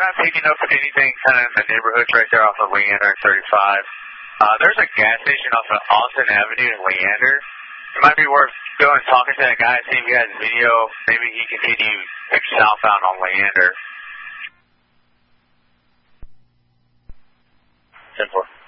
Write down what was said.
we're not picking up anything kind of in the neighborhoods right there off of Leander and 35. There's a gas station off of Austin Avenue in Leander. It might be worth going and talking to that guy, see if he has video. Maybe he can continue southbound on Leander. 10-4.